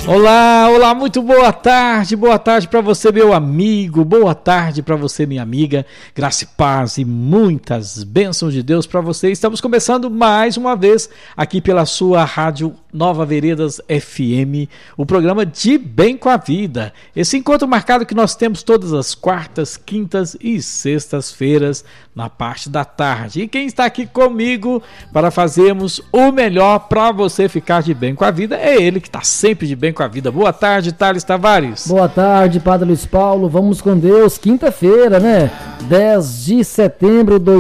Olá, olá, muito boa tarde para você, meu amigo, boa tarde para você, minha amiga, graça e paz e muitas bênçãos de Deus para você. Estamos começando mais uma vez aqui pela sua rádio Nova Veredas FM, o programa De Bem com a Vida. Esse encontro marcado que nós temos todas as quartas, quintas e sextas-feiras na parte da tarde. E quem está aqui comigo para fazermos o melhor para você ficar de bem com a vida é ele que está sempre de bem com a vida. Boa tarde, Thales Tavares. Boa tarde, Padre Luiz Paulo. Vamos com Deus, quinta-feira, né? 10 de setembro de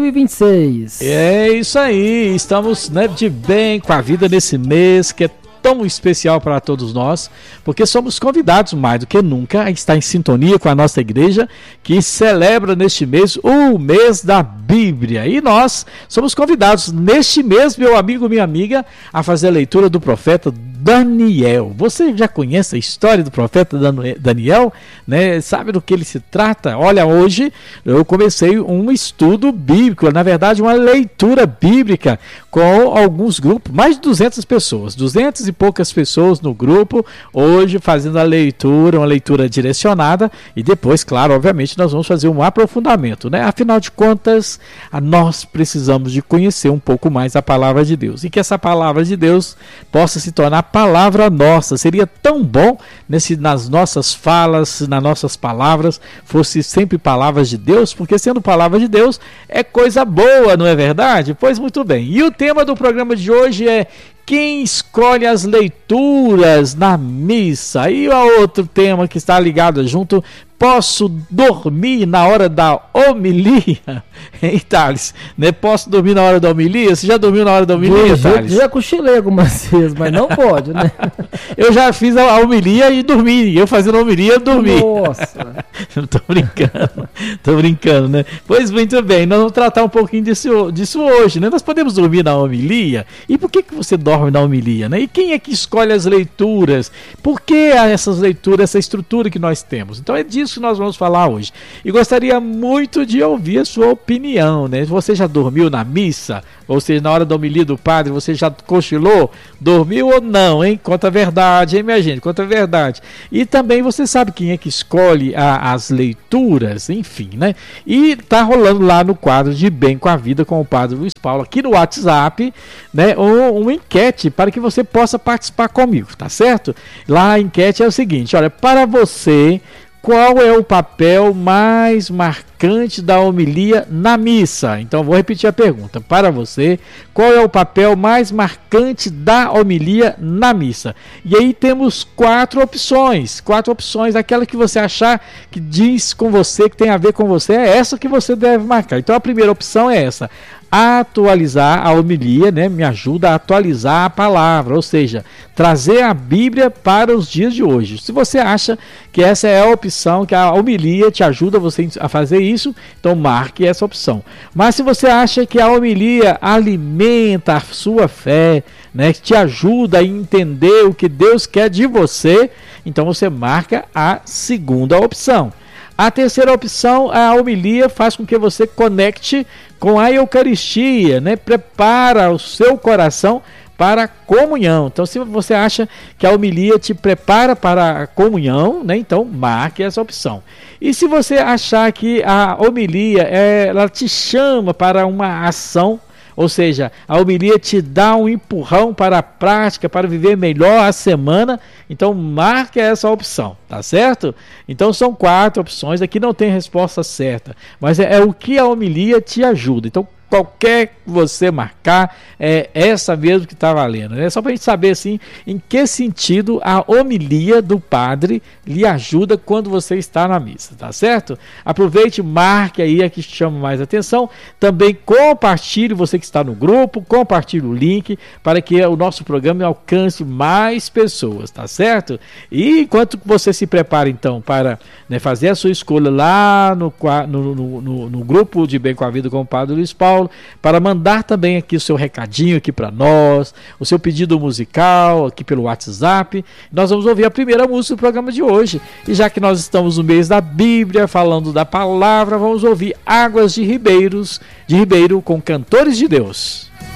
2026. É isso aí, estamos, né, de bem com a vida nesse mês que é tão especial para todos nós, porque somos convidados mais do que nunca a estar em sintonia com a nossa igreja, que celebra neste mês o mês da Bíblia. E nós somos convidados neste mês, meu amigo, minha amiga, a fazer a leitura do profeta Daniel. Você já conhece a história do profeta Daniel, né? Sabe do que ele se trata? Olha, hoje eu comecei um estudo bíblico, na verdade uma leitura bíblica com alguns grupos, mais de 200 pessoas, 200 e poucas pessoas no grupo, hoje fazendo a leitura, uma leitura direcionada, e depois, claro, obviamente nós vamos fazer um aprofundamento, né? Afinal de contas, nós precisamos de conhecer um pouco mais a palavra de Deus, e que essa palavra de Deus possa se tornar palavra nossa. Seria tão bom nas nossas falas, nas nossas palavras, fosse sempre palavras de Deus, porque sendo palavra de Deus é coisa boa, não é verdade? Pois muito bem. E o tema do programa de hoje é: quem escolhe as leituras na missa? E o outro tema que está ligado junto: posso dormir na hora da homilia? Hein, Thales? Né? Posso dormir na hora da homilia? Você já dormiu na hora da homilia, Thales? Já cochilei algumas vezes, mas não pode, né? Eu já fiz a homilia e dormi. Eu fazendo a homilia, eu dormi. Nossa! Tô brincando, né? Pois muito bem, nós vamos tratar um pouquinho disso hoje, né? Nós podemos dormir na homilia? E por que você dorme na homilia, né? E quem é que escolhe as leituras? Por que essas leituras, essa estrutura que nós temos? Então é disso que nós vamos falar hoje. E gostaria muito de ouvir a sua opinião, né? Você já dormiu na missa? Ou seja, na hora da homilia do padre, você já cochilou? Dormiu ou não, hein? Conta a verdade, hein, minha gente? Conta a verdade. E também você sabe quem é que escolhe as leituras, enfim, né? E tá rolando lá no quadro de Bem com a Vida com o Padre Luiz Paulo, aqui no WhatsApp, né? Uma enquete para que você possa participar comigo, tá certo? Lá a enquete é o seguinte: olha, para você, qual é o papel mais marcante da homilia na missa? Então vou repetir a pergunta. Para você, qual é o papel mais marcante da homilia na missa? E aí temos quatro opções, aquela que você achar que diz com você, que tem a ver com você, é essa que você deve marcar. Então a primeira opção é essa: atualizar a homilia, né? Me ajuda a atualizar a palavra, ou seja, trazer a Bíblia para os dias de hoje. Se você acha que essa é a opção, que a homilia te ajuda você a fazer isso, então marque essa opção. Mas se você acha que a homilia alimenta a sua fé, né, que te ajuda a entender o que Deus quer de você, então você marca a segunda opção. A terceira opção, a homilia faz com que você conecte com a Eucaristia, né? Prepara o seu coração para a comunhão. Então, se você acha que a homilia te prepara para a comunhão, né? Então marque essa opção. E se você achar que a homilia ela te chama para uma ação, ou seja, a homilia te dá um empurrão para a prática, para viver melhor a semana, então marque essa opção, tá certo? Então são quatro opções, aqui não tem resposta certa, mas é o que a homilia te ajuda. Então qualquer que você marcar, é essa mesmo que está valendo, né? Só para a gente saber assim, em que sentido a homilia do padre lhe ajuda quando você está na missa, tá certo? Aproveite, marque aí a que chama mais atenção. Também compartilhe, você que está no grupo, compartilhe o link para que o nosso programa alcance mais pessoas, tá certo? E enquanto você se prepara então para, né, fazer a sua escolha lá no grupo de Bem com a Vida com o Padre Luiz Paulo, para mandar também aqui o seu recadinho aqui para nós, o seu pedido musical aqui pelo WhatsApp. Nós vamos ouvir a primeira música do programa de hoje. E já que nós estamos no mês da Bíblia, falando da palavra, vamos ouvir Águas de Ribeiro com Cantores de Deus.